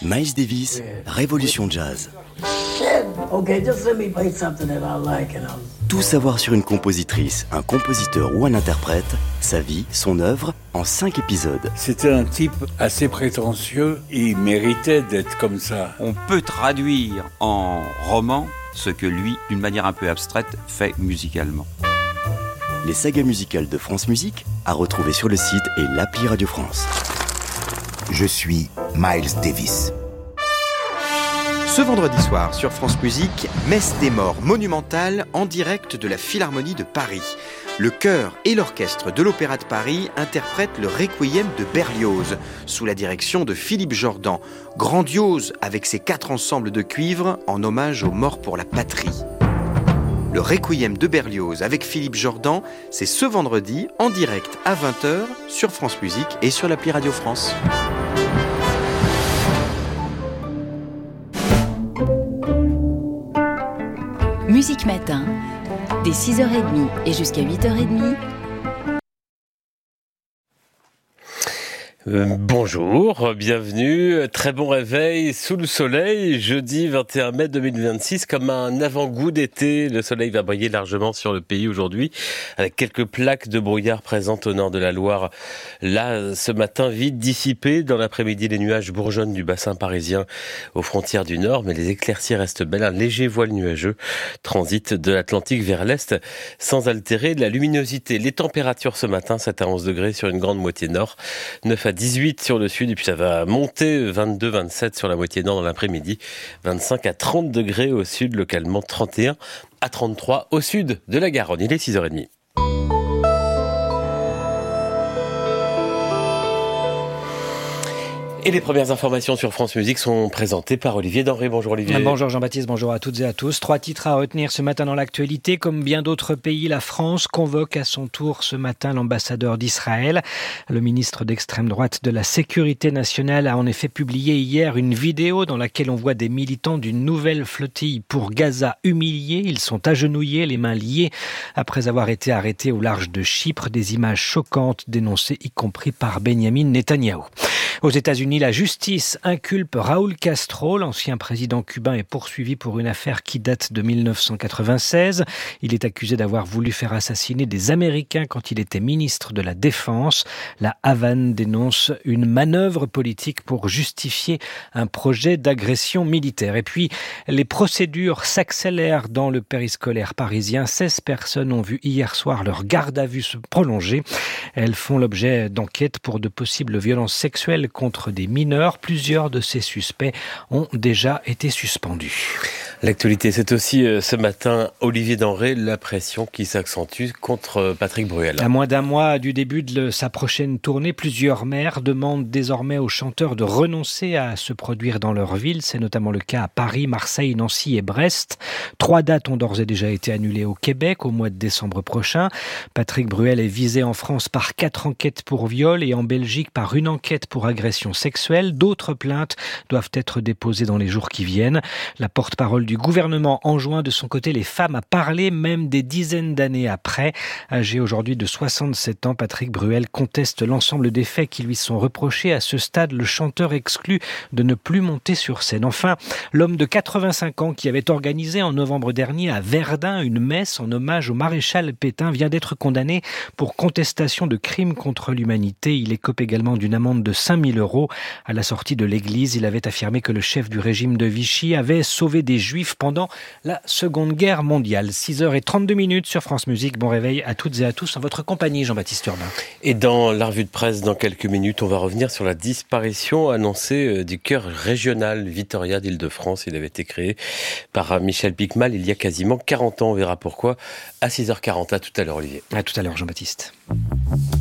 Miles Davis, Révolution Jazz. Tout savoir sur une compositrice, un compositeur ou un interprète, sa vie, son œuvre, en 5 épisodes. C'était un type assez prétentieux, il méritait d'être comme ça. On peut traduire en roman ce que lui, d'une manière un peu abstraite, fait musicalement. Les sagas musicales de France Musique, à retrouver sur le site et l'appli Radio France. Je suis Miles Davis. Ce vendredi soir sur France Musique, Messe des Morts monumentale en direct de la Philharmonie de Paris. Le chœur et l'orchestre de l'Opéra de Paris interprètent le Requiem de Berlioz sous la direction de Philippe Jordan. Grandiose avec ses 4 ensembles de cuivre en hommage aux morts pour la patrie. Le Requiem de Berlioz avec Philippe Jordan, c'est ce vendredi en direct à 20h sur France Musique et sur l'appli Radio France. Musique Matin, dès 6h30 et jusqu'à 8h30. Bonjour, bienvenue, très bon réveil sous le soleil, jeudi 21 mai 2026, comme un avant-goût d'été. Le soleil va briller largement sur le pays aujourd'hui, avec quelques plaques de brouillard présentes au nord de la Loire. Là, ce matin, vite dissipé. Dans l'après-midi, les nuages bourgeonnent du bassin parisien aux frontières du nord, mais les éclaircies restent belles. Un léger voile nuageux transite de l'Atlantique vers l'est, sans altérer la luminosité. Les températures ce matin, 7 à 11 degrés sur une grande moitié nord, 9 à 18 sur le sud, et puis ça va monter 22-27 sur la moitié nord dans l'après-midi, 25 à 30 degrés au sud, localement 31 à 33 au sud de la Garonne. Il est 6h30. Et les premières informations sur France Musique sont présentées par Olivier Denré. Bonjour Olivier. Bonjour Jean-Baptiste, bonjour à toutes et à tous. 3 titres à retenir ce matin dans l'actualité. Comme bien d'autres pays, la France convoque à son tour ce matin l'ambassadeur d'Israël. Le ministre d'extrême droite de la Sécurité nationale a en effet publié hier une vidéo dans laquelle on voit des militants d'une nouvelle flottille pour Gaza humiliés. Ils sont agenouillés, les mains liées, après avoir été arrêtés au large de Chypre. Des images choquantes dénoncées y compris par Benyamin Netanyahou. Aux États-Unis, la justice inculpe Raúl Castro, l'ancien président cubain, est poursuivi pour une affaire qui date de 1996. Il est accusé d'avoir voulu faire assassiner des Américains quand il était ministre de la Défense. La Havane dénonce une manœuvre politique pour justifier un projet d'agression militaire. Et puis, les procédures s'accélèrent dans le périscolaire parisien. 16 personnes ont vu hier soir leur garde à vue se prolonger. Elles font l'objet d'enquêtes pour de possibles violences sexuelles contre des mineurs. Plusieurs de ces suspects ont déjà été suspendus. L'actualité, c'est aussi ce matin, Olivier Denré, la pression qui s'accentue contre Patrick Bruel. À moins d'un mois du début de sa prochaine tournée, plusieurs maires demandent désormais aux chanteurs de renoncer à se produire dans leur ville. C'est notamment le cas à Paris, Marseille, Nancy et Brest. 3 dates ont d'ores et déjà été annulées au Québec au mois de décembre prochain. Patrick Bruel est visé en France par 4 enquêtes pour viol et en Belgique par une enquête pour agression sexuelle. D'autres plaintes doivent être déposées dans les jours qui viennent. La porte-parole du gouvernement enjoint de son côté les femmes à parler, même des dizaines d'années après. Âgé aujourd'hui de 67 ans, Patrick Bruel conteste l'ensemble des faits qui lui sont reprochés. À ce stade, le chanteur exclut de ne plus monter sur scène. Enfin, l'homme de 85 ans qui avait organisé en novembre dernier à Verdun une messe en hommage au maréchal Pétain vient d'être condamné pour contestation de crimes contre l'humanité. Il écope également d'une amende de 5 000 €. À la sortie de l'église, il avait affirmé que le chef du régime de Vichy avait sauvé des Juifs pendant la Seconde Guerre mondiale. 6h32 sur France Musique. Bon réveil à toutes et à tous en votre compagnie, Jean-Baptiste Urbain. Et dans la revue de presse, dans quelques minutes, on va revenir sur la disparition annoncée du chœur régional Vitoria d'Île-de-France. Il avait été créé par Michel Picmal il y a quasiment 40 ans. On verra pourquoi à 6h40. À tout à l'heure, Olivier. À tout à l'heure, Jean-Baptiste.